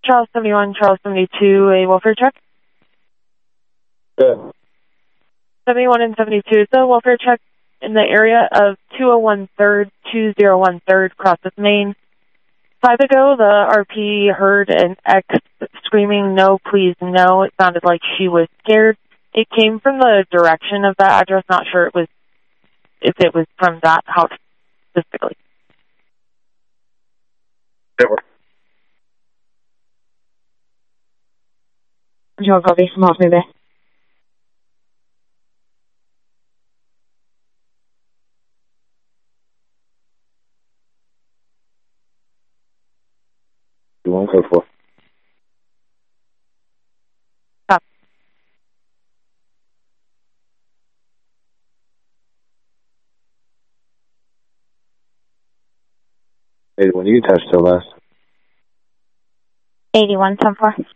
Charles 71, Charles 72, a welfare check. Good. 71 and 72 is a welfare check in the area of 201 3rd, 201 3rd, Crosseth, Maine. 5 ago, the RP heard an ex screaming, "No, please, no." It sounded like she was scared. It came from the direction of that address. Not sure if it was from that house specifically. Over. Control copy from Half Movie. You want code 4. Stop. Hey, when you touch the last. 81, 10-4.